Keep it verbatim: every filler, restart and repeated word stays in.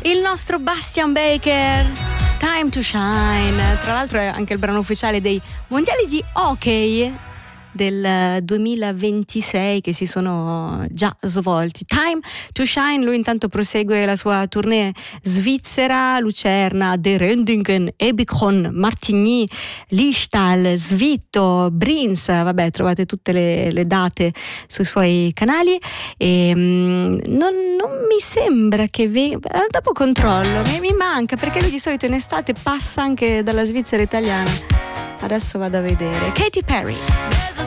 Il nostro Bastian Baker, Time to Shine. Tra l'altro è anche il brano ufficiale dei mondiali di hockey del duemilaventisei che si sono già svolti. Time to Shine. Lui intanto prosegue la sua tournée svizzera: Lucerna, De Rendingen, Ebikon, Martigny, Liestal, Svitto, Brins. Vabbè, trovate tutte le, le date sui suoi canali. E um, non, non mi sembra che ve... dopo controllo, mi, mi manca, perché lui di solito in estate passa anche dalla Svizzera italiana. Adesso vado a vedere. Katy Perry.